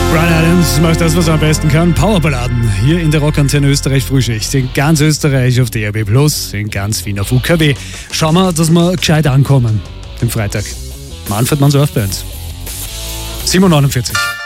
Bryan Adams macht das, was er am besten kann. Powerballaden. Hier in der Rockantenne Österreich Frühschicht. In ganz Österreich auf DRB+, in ganz Wien auf UKW. Schauen wir, dass wir gescheit ankommen. Den Freitag. Manfred Mann Surfband. 7:49.